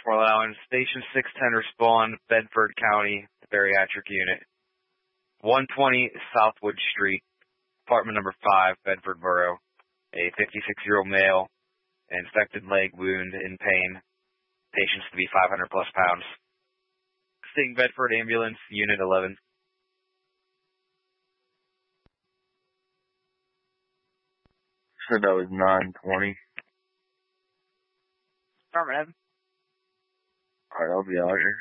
Fort Allen, Station 610 respond, Bedford County, bariatric unit. 120 Southwood Street, apartment number 5, Bedford Borough. A 56-year-old male, infected leg wound in pain. Patients to be 500 plus pounds. Sting Bedford Ambulance, Unit 11. Said that was 9:20. Affirmative. Alright, I'll be out here.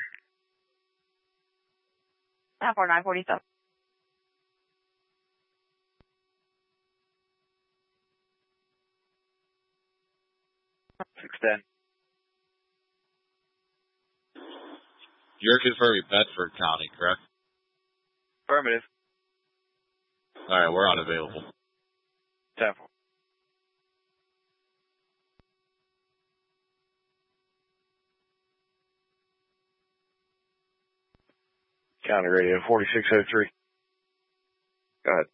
Now for 947. You're confirming Bedford County, correct? Affirmative. All right, we're unavailable. 10-4. County Radio 4603. Go ahead.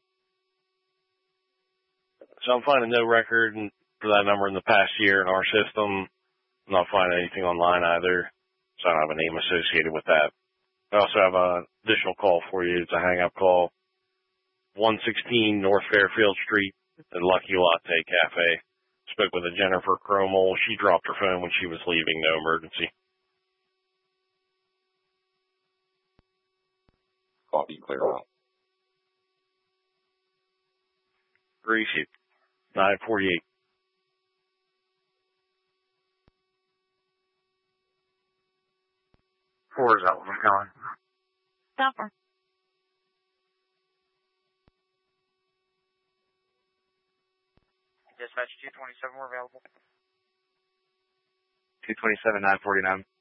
So I'm finding no record for that number in the past year in our system. I'm not finding anything online either, so I don't have a name associated with that. I also have an additional call for you. It's a hang-up call. 116 North Fairfield Street at Lucky Latte Cafe. Spoke with a Jennifer Cromwell. She dropped her phone when she was leaving. No emergency. Copy, clear out. Greasy. 948. Four is out. I'm coming. Stopper. Dispatch 227, we're available. 227, 949.